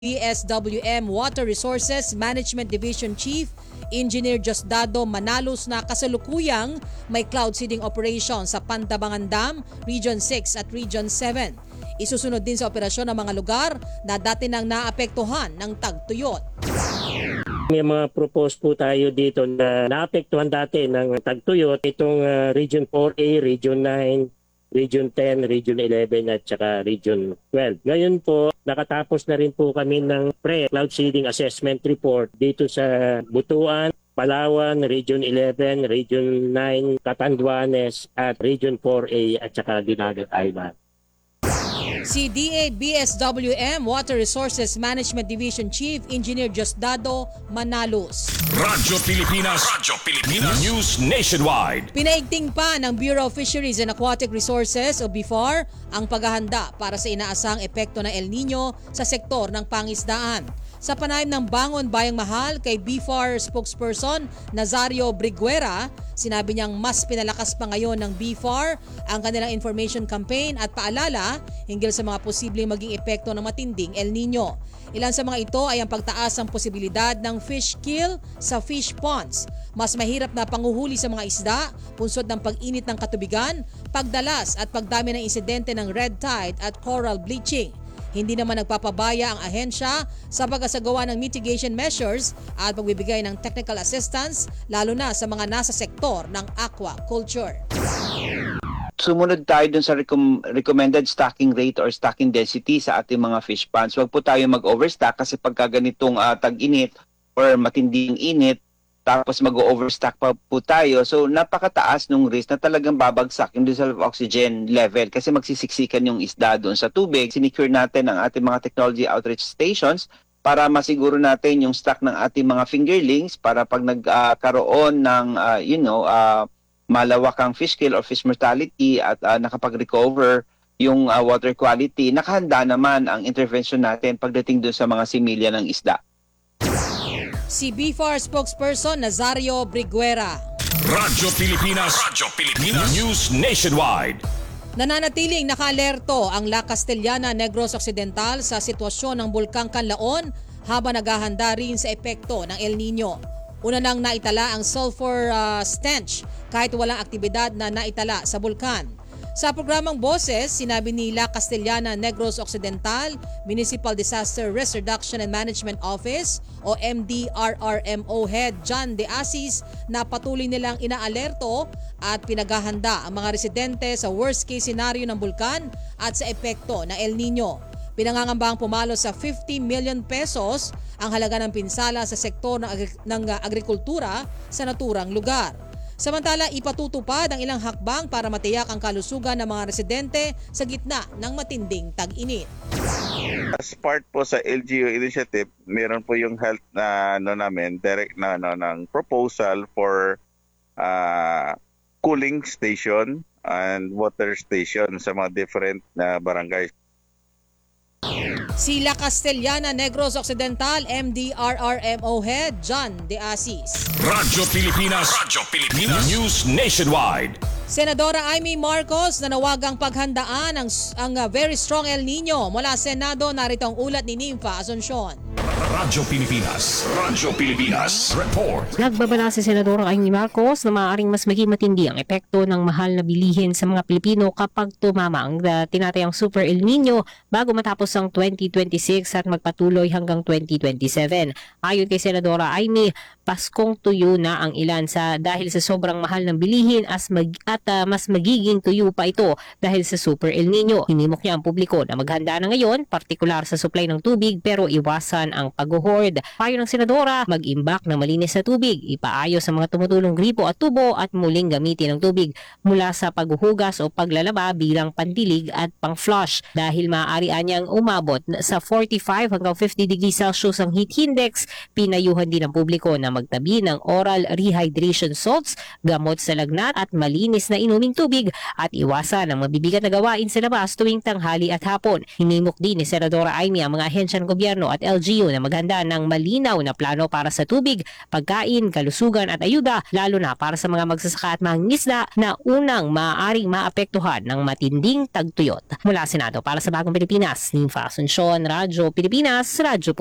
DSWM Water Resources Management Division Chief Engineer Diosdado Manalos na kasalukuyang may cloud seeding operation sa Pantabangan Dam, Region 6 at Region 7. Isusunod din sa operasyon ng mga lugar na dati nang naapektuhan ng tagtuyot. May mga propose po tayo dito na naapektuhan dati ng tagtuyot, itong Region 4A, Region 9, Region 10, Region 11 at saka Region 12. Ngayon po, nakatapos na rin po kami ng pre-cloud seeding assessment report dito sa Butuan, Palawan, Region 11, Region 9, Catanduanes at Region 4A at saka Dinagat Island. Si DA-BSWM Water Resources Management Division Chief Engineer Diosdado Manalos. Radyo Pilipinas News Nationwide. Pinaigting pa ng Bureau of Fisheries and Aquatic Resources o BFAR ang paghahanda para sa inaasang epekto ng El Nino sa sektor ng pangisdaan. Sa panayam ng Bangon Bayang Mahal kay BFAR spokesperson Nazario Briguera, sinabi niyang mas pinalakas pa ngayon ng BFAR ang kanilang information campaign at paalala hinggil sa mga posibleng maging epekto ng matinding El Nino. Ilan sa mga ito ay ang pagtaas ng posibilidad ng fish kill sa fish ponds, mas mahirap na panguhuli sa mga isda, punsod ng pag-init ng katubigan, pagdalas at pagdami ng insidente ng red tide at coral bleaching. Hindi naman nagpapabaya ang ahensya sa pag-asagawa ng mitigation measures at pagbibigay ng technical assistance lalo na sa mga nasa sektor ng aquaculture. Sumunod tayo dun sa recommended stocking rate or stocking density sa ating mga fish ponds. Huwag po tayo mag-overstock kasi pagka ganitong tag-init or matinding init, tapos mag-overstock pa po tayo. So napakataas nung risk na talagang babagsak yung dissolved oxygen level kasi magsisiksikan yung isda doon sa tubig. Sinecure natin ang ating mga technology outreach stations para masiguro natin yung stock ng ating mga fingerlings para pag nagkaroon ng malawakang fish kill or fish mortality at nakapag-recover yung water quality, nakahanda naman ang intervention natin pagdating doon sa mga similya ng isda. Si BFAR spokesperson Nazario Briguera. Radyo Pilipinas News Nationwide. Nananatiling naka-alerto ang La Castellana, Negros Occidental sa sitwasyon ng Bulkang Kanlaon habang naghahanda rin sa epekto ng El Nino. Una nang naitala ang sulfur stench kahit walang aktibidad na naitala sa bulkan. Sa programang Boses, sinabi ni La Castellana, Negros Occidental Municipal Disaster Risk Reduction and Management Office o MDRRMO Head John De Asis na patuloy nilang inaalerto at pinaghahanda ang mga residente sa worst case scenario ng bulkan at sa epekto ng El Nino. Pinangangambang pumalo sa 50 million pesos ang halaga ng pinsala sa sektor ng agrikultura sa naturang lugar. Samantala, ipatutupad ang ilang hakbang para matiyak ang kalusugan ng mga residente sa gitna ng matinding tag-init. As part po sa LGU initiative, meron po yung health na namin direct ng proposal for cooling station and water station sa mga different barangays. Si La Castellana, Negros Occidental MDRRMO Head John De Asis. Radyo Pilipinas News Nationwide. Senadora Amy Marcos nanawagang paghandaan ang very strong El Nino mula Senado. Narito ang ulat ni Nympha Asuncion. Radyo Pilipinas Report. Nagbabala si Senadora Amy Marcos na maaaring mas maging matindi ang epekto ng mahal na bilihin sa mga Pilipino kapag tumama ang tinatayang Super El Nino bago matapos ang 2026 at magpatuloy hanggang 2027. Ayon kay Senadora Amy, Paskong tuyo na ang ilan dahil sa sobrang mahal ng bilihin at mas magiging tuyo pa ito dahil sa Super El Nino. Hinimok niya ang publiko na maghanda na ngayon, partikular sa supply ng tubig pero iwasan ang pag-hoard. Payo ng Senadora, mag-imbak ng malinis na tubig, ipaayos ang mga tumutulong gripo at tubo at muling gamitin ang tubig mula sa paghuhugas o paglalaba bilang pandilig at pang-flush dahil maaari niyang umabot sa 45 hanggang 50 degrees Celsius ang heat index. Pinayuhan din ng publiko na magtabi ng oral rehydration salts, gamot sa lagnat at malinis malinis na inuming tubig at iwasan ang mabibigat na gawain sa labas tuwing tanghali at hapon. Hinimok din ni Senadora Amy ang mga ahensya ng gobyerno at LGU na maghanda ng malinaw na plano para sa tubig, pagkain, kalusugan at ayuda, lalo na para sa mga magsasaka at mangingisda na unang maaaring maapektuhan ng matinding tagtuyot. Mula Senado para sa Bagong Pilipinas, Ninfa Asuncion, Radyo Pilipinas, Radyo